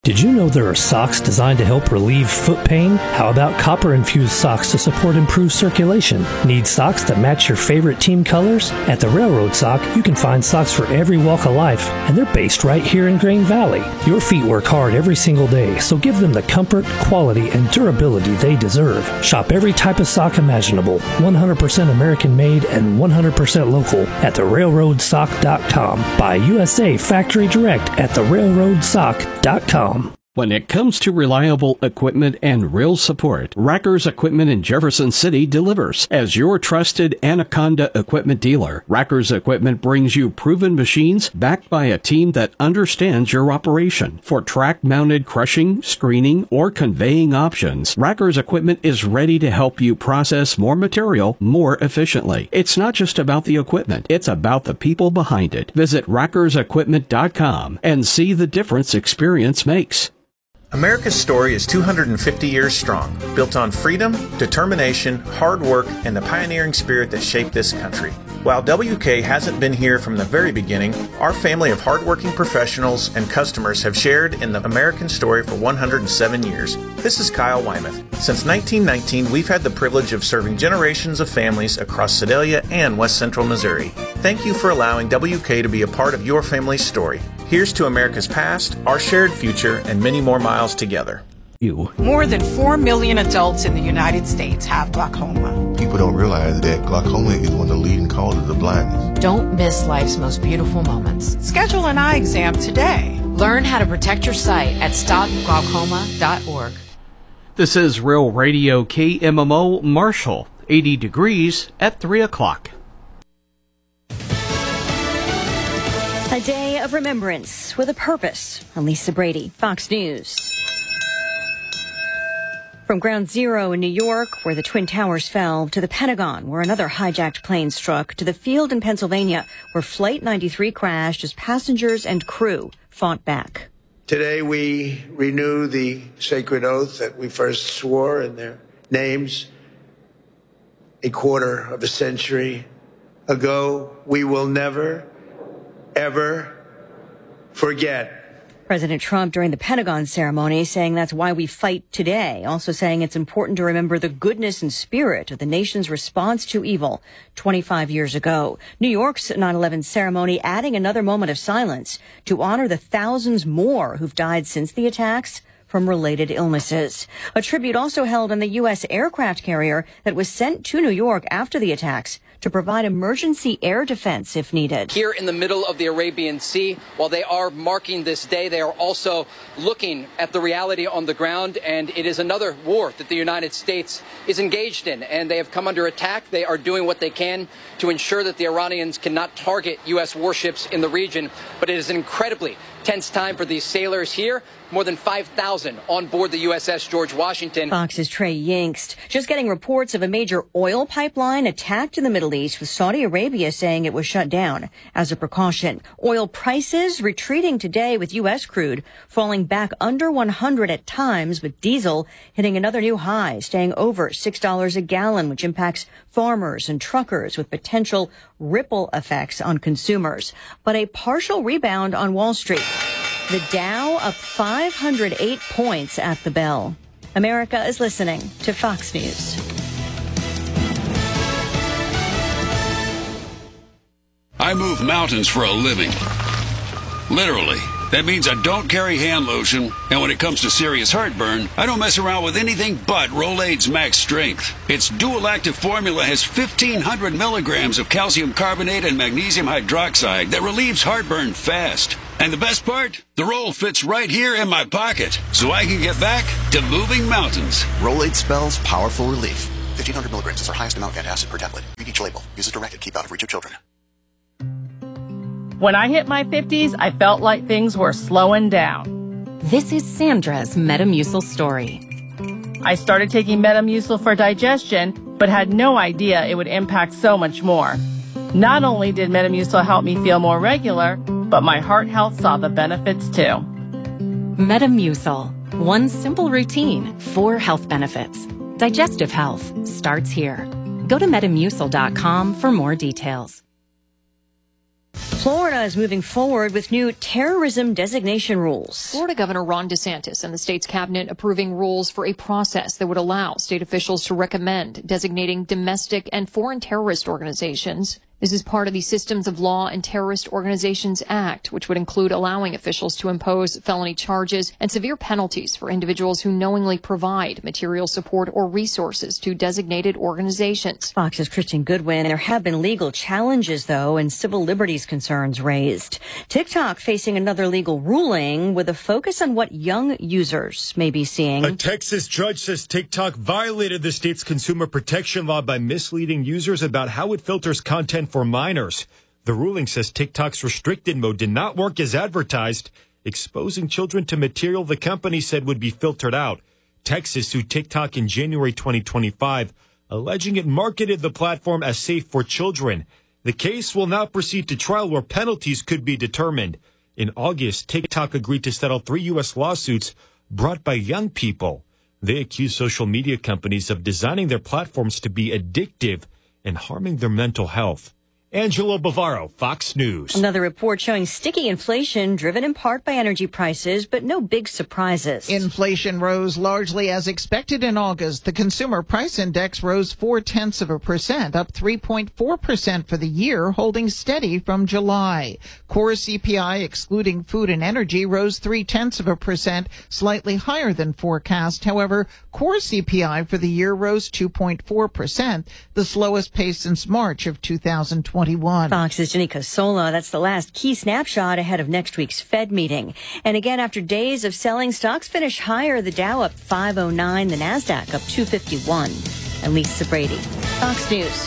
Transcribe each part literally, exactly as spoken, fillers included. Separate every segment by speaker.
Speaker 1: Did you know there are socks designed to help relieve foot pain? How about copper-infused socks to support improved circulation? Need socks that match your favorite team colors? At the Railroad Sock, you can find socks for every walk of life, and they're based right here in Grain Valley. Your feet work hard every single day, so give them the comfort, quality, and durability they deserve. Shop every type of sock imaginable, one hundred percent American-made and one hundred percent local at the railroad sock dot com. Buy U S A Factory Direct at the railroad sock dot com.
Speaker 2: When it comes to reliable equipment and real support, Rackers Equipment in Jefferson City delivers. As your trusted Anaconda equipment dealer, Rackers Equipment brings you proven machines backed by a team that understands your operation. For track-mounted crushing, screening, or conveying options, Rackers Equipment is ready to help you process more material more efficiently. It's not just about the equipment, it's about the people behind it. Visit rackers equipment dot com and see the difference experience makes.
Speaker 3: America's story is two hundred fifty years strong, built on freedom, determination, hard work, and the pioneering spirit that shaped this country. While W K hasn't been here from the very beginning, our family of hardworking professionals and customers have shared in the American story for one hundred seven years. This is Kyle Wymuth. Since nineteen nineteen, we've had the privilege of serving generations of families across Sedalia and West Central Missouri. Thank you for allowing W K to be a part of your family's story. Here's to America's past, our shared future, and many more miles together.
Speaker 2: You.
Speaker 4: More than four million adults in the United States have glaucoma.
Speaker 5: People don't realize that glaucoma is one of the leading causes of blindness.
Speaker 6: Don't miss life's most beautiful moments.
Speaker 4: Schedule an eye exam today.
Speaker 6: Learn how to protect your sight at stop glaucoma dot org.
Speaker 2: This is Real Radio K M M O Marshall, eighty degrees at three o'clock.
Speaker 7: A day of remembrance with a purpose. I'm Lisa Brady, Fox News. From Ground Zero in New York, where the Twin Towers fell, to the Pentagon, where another hijacked plane struck, to the field in Pennsylvania, where Flight ninety-three crashed as passengers and crew fought back.
Speaker 8: Today we renew the sacred oath that we first swore in their names a quarter of a century ago. We will never ever forget.
Speaker 7: President Trump during the Pentagon ceremony saying that's why we fight today. Also saying it's important to remember the goodness and spirit of the nation's response to evil twenty-five years ago. New York's nine eleven ceremony adding another moment of silence to honor the thousands more who've died since the attacks from related illnesses. A tribute also held on the U S aircraft carrier that was sent to New York after the attacks to provide emergency air defense if needed.
Speaker 9: Here in the middle of the Arabian Sea, while they are marking this day, they are also looking at the reality on the ground, and it is another war that the United States is engaged in, and they have come under attack. They are doing what they can to ensure that the Iranians cannot target U S warships in the region, but it is an incredibly tense time for these sailors here. More than five thousand on board the U S S George Washington.
Speaker 7: Fox's Trey Yingst just getting reports of a major oil pipeline attacked in the Middle East, with Saudi Arabia saying it was shut down as a precaution. Oil prices retreating today, with U S crude falling back under one hundred at times, with diesel hitting another new high, staying over six dollars a gallon, which impacts farmers and truckers with potential ripple effects on consumers. But a partial rebound on Wall Street. The Dow up five hundred eight points at the bell. America is listening to Fox News.
Speaker 10: I move mountains for a living. Literally. That means I don't carry hand lotion, and when it comes to serious heartburn, I don't mess around with anything but Rolaids Max Strength. Its dual-active formula has fifteen hundred milligrams of calcium carbonate and magnesium hydroxide that relieves heartburn fast. And the best part? The roll fits right here in my pocket, so I can get back to moving mountains.
Speaker 11: Rolaids spells powerful relief. fifteen hundred milligrams is our highest amount of antacid per tablet. Read each label. Use as directed. Keep out of reach of children.
Speaker 12: When I hit my fifties, I felt like things were slowing down.
Speaker 13: This is Sandra's Metamucil story.
Speaker 12: I started taking Metamucil for digestion, but had no idea it would impact so much more. Not only did Metamucil help me feel more regular, but my heart health saw the benefits too.
Speaker 13: Metamucil. One simple routine, four health benefits. Digestive health starts here. Go to metamucil dot com for more details.
Speaker 7: Florida is moving forward with new terrorism designation rules.
Speaker 14: Florida Governor Ron DeSantis and the state's cabinet approving rules for a process that would allow state officials to recommend designating domestic and foreign terrorist organizations. This is part of the Systems of Law and Terrorist Organizations Act, which would include allowing officials to impose felony charges and severe penalties for individuals who knowingly provide material support or resources to designated organizations.
Speaker 7: Fox's Kristen Goodwin. There have been legal challenges, though, and civil liberties concerns raised. TikTok facing another legal ruling with a focus on what young users may be seeing.
Speaker 15: A Texas judge says TikTok violated the state's consumer protection law by misleading users about how it filters content for minors. The ruling says TikTok's restricted mode did not work as advertised, exposing children to material the company said would be filtered out. Texas sued TikTok in January twenty twenty-five, alleging it marketed the platform as safe for children. The case will now proceed to trial where penalties could be determined. In August, TikTok agreed to settle three U S lawsuits brought by young people. They accuse social media companies of designing their platforms to be addictive and harming their mental health. Angelo Bavaro, Fox News.
Speaker 7: Another report showing sticky inflation driven in part by energy prices, but no big surprises.
Speaker 16: Inflation rose largely as expected in August. The Consumer Price Index rose four-tenths of a percent, up three point four percent for the year, holding steady from July. Core C P I, excluding food and energy, rose three-tenths of a percent, slightly higher than forecast. However, core C P I for the year rose two point four percent, the slowest pace since March of two thousand twenty.
Speaker 7: Fox's Jenny Casola. That's the last key snapshot ahead of next week's Fed meeting. And again, after days of selling, stocks finish higher. The Dow up five oh nine, the NASDAQ up two fifty-one. And Lisa Brady, Fox News.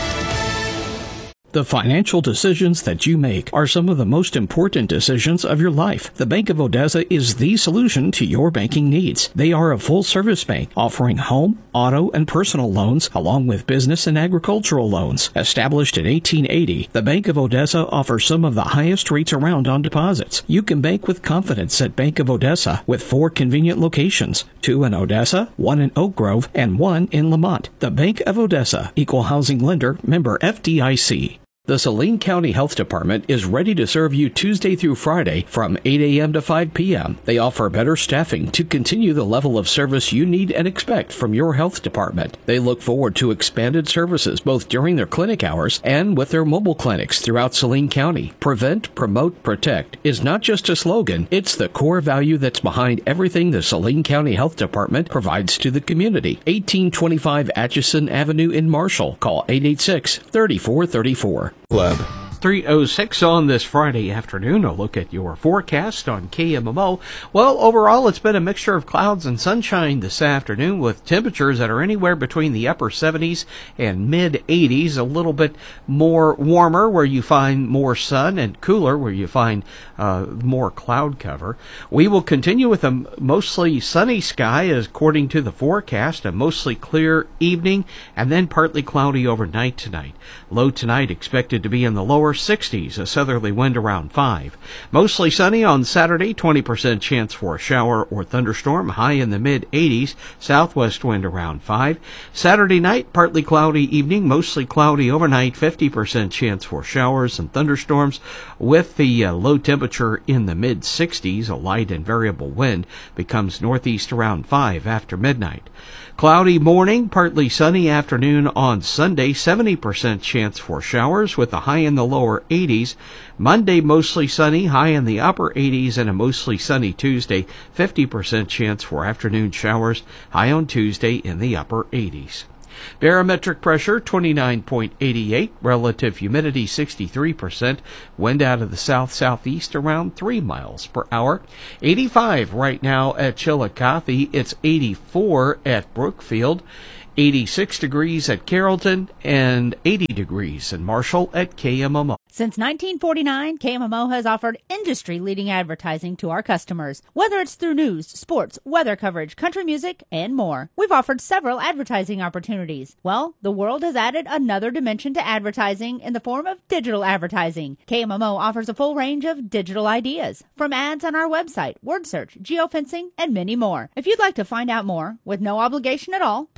Speaker 2: The financial decisions that you make are some of the most important decisions of your life. The Bank of Odessa is the solution to your banking needs. They are a full-service bank offering home, auto, and personal loans, along with business and agricultural loans. Established in eighteen eighty, the Bank of Odessa offers some of the highest rates around on deposits. You can bank with confidence at Bank of Odessa with four convenient locations, two in Odessa, one in Oak Grove, and one in Lamont. The Bank of Odessa, Equal Housing Lender, member F D I C. The Saline County Health Department is ready to serve you Tuesday through Friday from eight a.m. to five p.m. They offer better staffing to continue the level of service you need and expect from your health department. They look forward to expanded services both during their clinic hours and with their mobile clinics throughout Saline County. Prevent, promote, protect is not just a slogan, it's the core value that's behind everything the Saline County Health Department provides to the community. eighteen twenty-five Atchison Avenue in Marshall. Call eight eight six, three four three four.
Speaker 15: Lab.
Speaker 2: three oh six on this Friday afternoon. A look at your forecast on K M M O. Well, overall, it's been a mixture of clouds and sunshine this afternoon with temperatures that are anywhere between the upper seventies and mid eighties. A little bit more warmer where you find more sun and cooler where you find uh, more cloud cover. We will continue with a mostly sunny sky according to the forecast, a mostly clear evening and then partly cloudy overnight tonight. Low tonight expected to be in the lower sixties, a southerly wind around five. Mostly sunny on Saturday, twenty percent chance for a shower or thunderstorm, high in the mid eighties, southwest wind around five. Saturday night, partly cloudy evening, mostly cloudy overnight, fifty percent chance for showers and thunderstorms, with the uh, low temperature in the mid sixties. A light and variable wind becomes northeast around five after midnight. Cloudy morning, partly sunny afternoon on Sunday, seventy percent chance for showers with a high in the lower eighties. Monday, mostly sunny, high in the upper eighties, and a mostly sunny Tuesday, fifty percent chance for afternoon showers, high on Tuesday in the upper eighties. Barometric pressure twenty-nine point eight eight, relative humidity sixty-three percent, wind out of the south-southeast around three miles per hour. eighty-five right now at Chillicothe, it's eighty-four at Brookfield, eighty-six degrees at Carrollton, and eighty degrees in Marshall at K M M O.
Speaker 17: Since nineteen forty-nine, K M M O has offered industry-leading advertising to our customers, whether it's through news, sports, weather coverage, country music, and more. We've offered several advertising opportunities. Well, the world has added another dimension to advertising in the form of digital advertising. K M M O offers a full range of digital ideas, from ads on our website, word search, geofencing, and many more. If you'd like to find out more, with no obligation at all, please call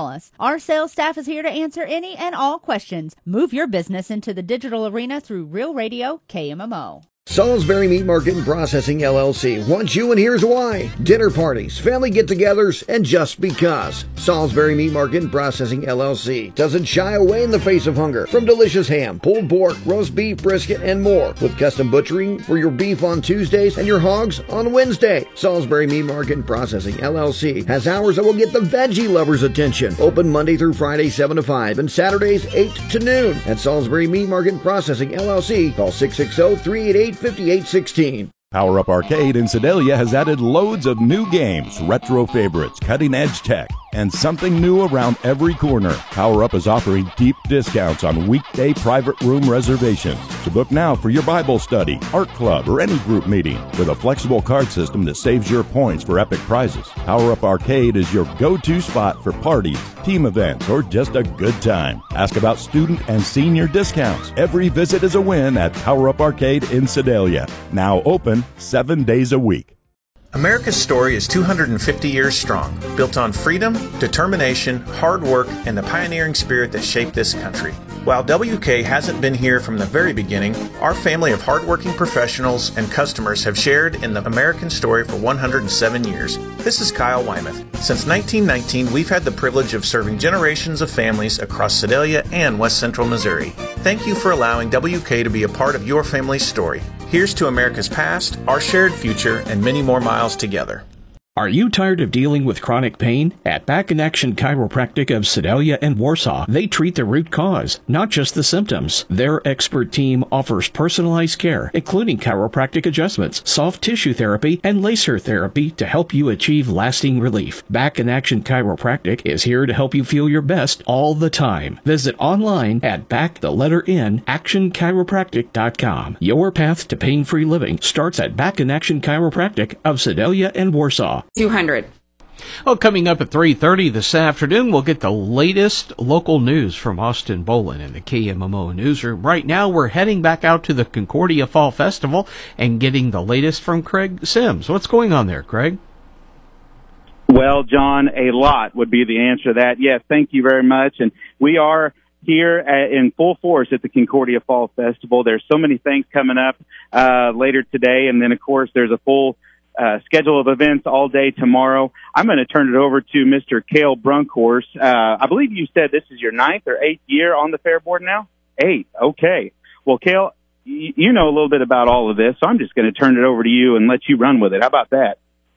Speaker 17: call us. Our sales staff is here to answer any and all questions. Move your business into the digital arena through Real Radio K M M O.
Speaker 18: Salisbury Meat Market and Processing, L L C wants you, and here's why. Dinner parties, family get-togethers, and just because. Salisbury Meat Market and Processing, L L C doesn't shy away in the face of hunger. From delicious ham, pulled pork, roast beef, brisket, and more. With custom butchering for your beef on Tuesdays and your hogs on Wednesday. Salisbury Meat Market and Processing, L L C has hours that will get the veggie lovers' attention. Open Monday through Friday, seven to five, and Saturdays, eight to noon. At Salisbury Meat Market and Processing, L L C, call six six zero, three eight eight, five eight one six.
Speaker 19: Power Up Arcade in Sedalia has added loads of new games, retro favorites, cutting-edge tech, and something new around every corner. Power Up is offering deep discounts on weekday private room reservations. To book now for your Bible study, art club, or any group meeting with a flexible card system that saves your points for epic prizes. Power Up Arcade is your go-to spot for parties, team events, or just a good time. Ask about student and senior discounts. Every visit is a win at Power Up Arcade in Sedalia. Now open seven days a week.
Speaker 3: America's story is two hundred fifty years strong, built on freedom, determination, hard work, and the pioneering spirit that shaped this country. While W K hasn't been here from the very beginning, our family of hardworking professionals and customers have shared in the American story for one hundred seven years. This is Kyle Wymuth. Since nineteen nineteen, we've had the privilege of serving generations of families across Sedalia and West Central Missouri. Thank you for allowing W K to be a part of your family's story. Here's to America's past, our shared future, and many more miles together.
Speaker 2: Are you tired of dealing with chronic pain? At Back in Action Chiropractic of Sedalia and Warsaw, they treat the root cause, not just the symptoms. Their expert team offers personalized care, including chiropractic adjustments, soft tissue therapy, and laser therapy to help you achieve lasting relief. Back in Action Chiropractic is here to help you feel your best all the time. Visit online at back the letter N action chiropractic dot com. Your path to pain-free living starts at Back in Action Chiropractic of Sedalia and Warsaw.
Speaker 20: two hundred.
Speaker 2: Well, coming up at three thirty this afternoon, we'll get the latest local news from Austin Bolin in the K M M O newsroom. Right now, we're heading back out to the Concordia Fall Festival and getting the latest from Craig Sims. What's going on there, Craig?
Speaker 21: Well, John, a lot would be the answer to that. Yes, thank you very much. And we are here at, in full force at the Concordia Fall Festival. There's so many things coming up uh, later today. And then, of course, there's a full Uh, schedule of events all day tomorrow. I'm going to turn it over to Mister Cale Brunkhorst. Uh, I believe you said this is your ninth or eighth year on the fair board now? Eight. Okay. Well, Cale, y- you know a little bit about all of this, so I'm just going to turn it over to you and let you run with it. How about that?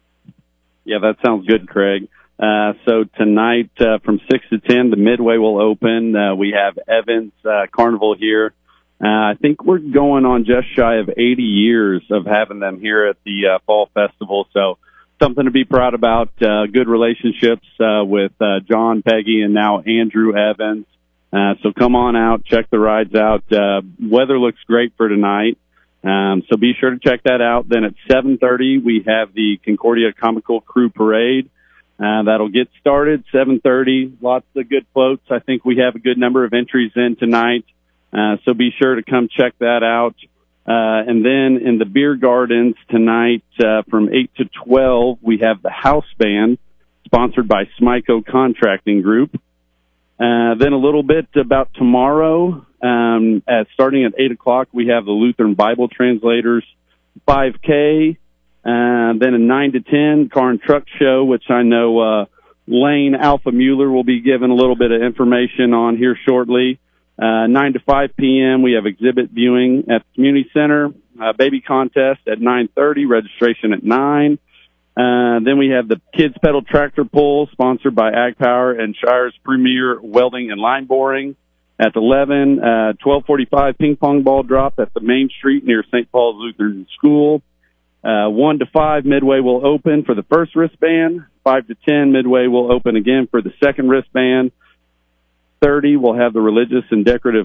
Speaker 22: Yeah, that sounds good, Craig. Uh, so tonight, uh, from six to ten, the Midway will open. Uh, we have Evans uh, Carnival here. Uh, I think we're going on just shy of eighty years of having them here at the uh, Fall Festival. So something to be proud about. Uh, good relationships uh, with uh, John, Peggy, and now Andrew Evans. Uh, so come on out, check the rides out. Uh, weather looks great for tonight. Um, so be sure to check that out. Then at seven thirty, we have the Concordia Comical Crew Parade. Uh, that'll get started, seven thirty. Lots of good floats. I think we have a good number of entries in tonight. Uh, so be sure to come check that out. Uh, and then in the beer gardens tonight, uh, from eight to twelve, we have the house band sponsored by Smyco Contracting Group. Uh, then a little bit about tomorrow, um, at starting at eight o'clock, we have the Lutheran Bible Translators five K. Uh, then at nine to ten, Car and Truck Show, which I know, uh, Lane Alpha Mueller will be giving a little bit of information on here shortly. Uh, nine to five p.m., we have exhibit viewing at the community center, uh, baby contest at nine thirty, registration at nine. Uh, then we have the Kids Pedal Tractor Pull, sponsored by Ag Power and Shire's Premier Welding and Line Boring at eleven. Uh, twelve forty-five, ping pong ball drop at the Main Street near Saint Paul's Lutheran School. Uh, one to five, Midway will open for the first wristband. five to ten, Midway will open again for the second wristband. thirty, we'll have the religious and decorative